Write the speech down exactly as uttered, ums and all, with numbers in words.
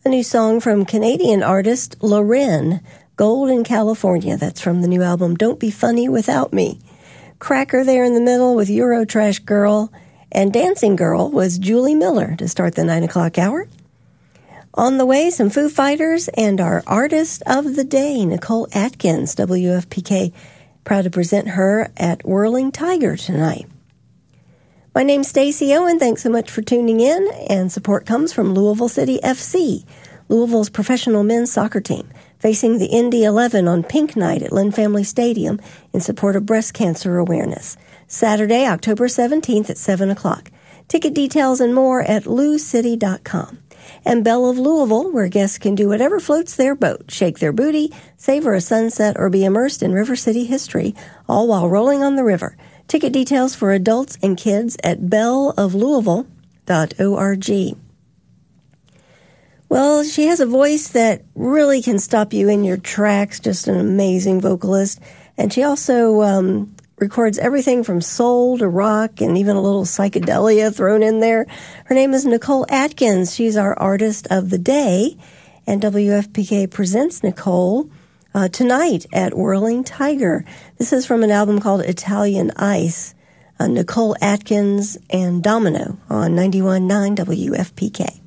A new song from Canadian artist Loren, Gold in California. That's from the new album Don't Be Funny Without Me. Cracker there in the middle with Eurotrash Girl, and Dancing Girl was Julie Miller to start the nine o'clock hour. On the way, some Foo Fighters and our artist of the day, Nicole Atkins. W F P K proud to present her at Whirling Tiger tonight. My name's Stacey Owen. Thanks so much for tuning in, and support comes from Louisville City F C, Louisville's professional men's soccer team, facing the Indy eleven on Pink Night at Lynn Family Stadium in support of breast cancer awareness. Saturday, October seventeenth at seven o'clock. Ticket details and more at lou city dot com. And Belle of Louisville, where guests can do whatever floats their boat, shake their booty, savor a sunset, or be immersed in River City history, all while rolling on the river. Ticket details for adults and kids at belle of louisville dot org. Well, she has a voice that really can stop you in your tracks, just an amazing vocalist. And she also um, records everything from soul to rock and even a little psychedelia thrown in there. Her name is Nicole Atkins. She's our artist of the day. And W F P K presents Nicole Uh, tonight at Whirling Tiger. This is from an album called Italian Ice. Uh, Nicole Atkins and Domino on ninety-one point nine W F P K.